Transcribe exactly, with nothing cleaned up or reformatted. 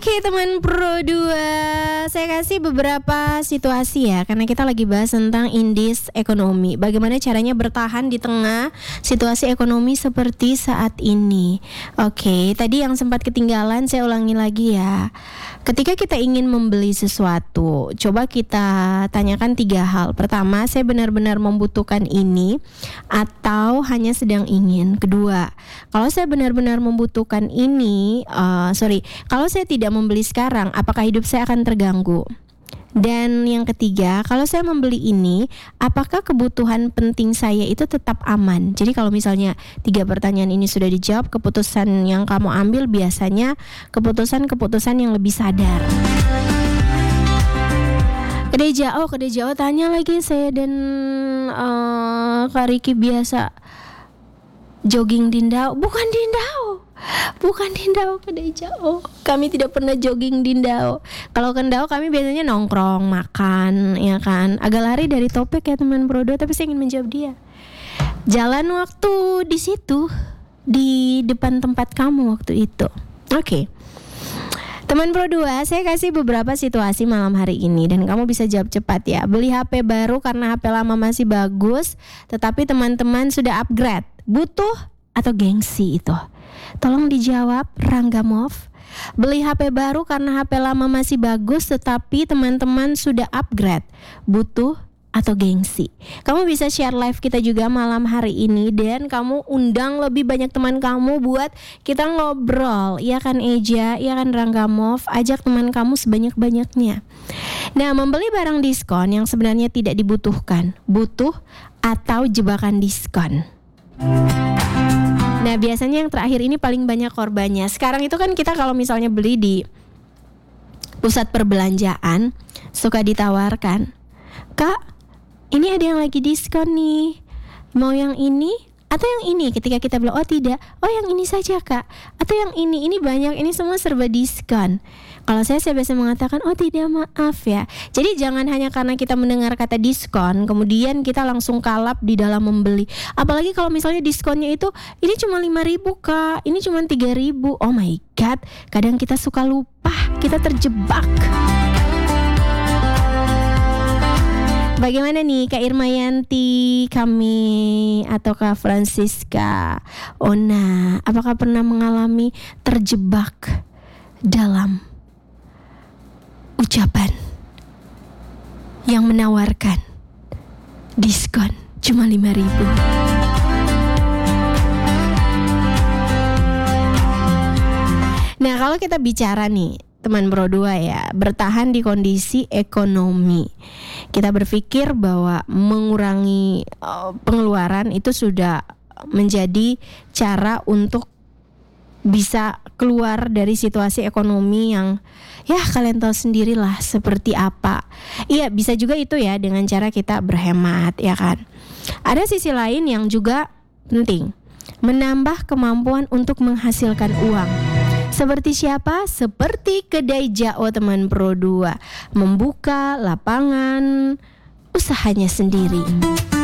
Oke teman Pro dua, saya kasih beberapa situasi ya, karena kita lagi bahas tentang indeks ekonomi. Bagaimana caranya bertahan di tengah situasi ekonomi seperti saat ini. Oke, tadi yang sempat ketinggalan saya ulangi lagi ya. Ketika kita ingin membeli sesuatu, coba kita tanyakan tiga hal. Pertama, saya benar-benar membutuhkan ini atau hanya sedang ingin. Kedua, kalau saya benar-benar membutuhkan ini, uh, sorry, kalau saya tidak membeli sekarang, apakah hidup saya akan terganggu? Dan yang ketiga, kalau saya membeli ini, apakah kebutuhan penting saya itu tetap aman? Jadi kalau misalnya tiga pertanyaan ini sudah dijawab, keputusan yang kamu ambil biasanya keputusan-keputusan yang lebih sadar. Kedai Jao, Kedai Jao tanya lagi, saya dan uh, Kak Riki biasa jogging di Ndao. Bukan di Ndao, bukan di Ndao, Kedai Jao. Kami tidak pernah jogging di Ndao. Kalau ke Ndao kami biasanya nongkrong, makan, ya kan. Agak lari dari topik ya teman Pro dua, tapi saya ingin menjawab dia. Jalan waktu di situ, di depan tempat kamu waktu itu. Oke. Okay. Teman Pro dua, saya kasih beberapa situasi malam hari ini dan kamu bisa jawab cepat ya. Beli H P baru karena H P lama masih bagus, tetapi teman-teman sudah upgrade. Butuh atau gengsi itu? Tolong dijawab, Rangga Move. Beli H P baru karena H P lama masih bagus, tetapi teman-teman sudah upgrade. Butuh atau gengsi? Kamu bisa share live kita juga malam hari ini dan kamu undang lebih banyak teman kamu buat kita ngobrol. Iya kan Eja, iya kan Rangga Move, ajak teman kamu sebanyak-banyaknya. Nah, membeli barang diskon yang sebenarnya tidak dibutuhkan, butuh atau jebakan diskon? Nah, biasanya yang terakhir ini paling banyak korbannya. Sekarang itu kan kita kalau misalnya beli di pusat perbelanjaan suka ditawarkan, "Kak, ini ada yang lagi diskon nih. Mau yang ini atau yang ini?" Ketika kita bilang, "Oh tidak, oh yang ini saja Kak." Atau yang ini, ini banyak, ini semua serba diskon. Kalau saya, saya biasa mengatakan, "Oh tidak, maaf ya." Jadi jangan hanya karena kita mendengar kata diskon kemudian kita langsung kalap di dalam membeli. Apalagi kalau misalnya diskonnya itu, ini cuma lima ribu Kak, ini cuma tiga ribu. Oh my god, kadang kita suka lupa, kita terjebak. Bagaimana nih Kak Irmayanti, kami atau Kak Francisca, Ona, apakah pernah mengalami terjebak dalam ucapan yang menawarkan diskon cuma lima ribu? Nah, kalau kita bicara nih teman Pro dua ya, bertahan di kondisi ekonomi, kita berpikir bahwa mengurangi uh, pengeluaran itu sudah menjadi cara untuk bisa keluar dari situasi ekonomi yang ya kalian tahu sendirilah seperti apa. Iya, bisa juga itu ya dengan cara kita berhemat, ya kan. Ada sisi lain yang juga penting, menambah kemampuan untuk menghasilkan uang. Seperti siapa? Seperti Kedai Jao teman Pro dua, membuka lapangan usahanya sendiri.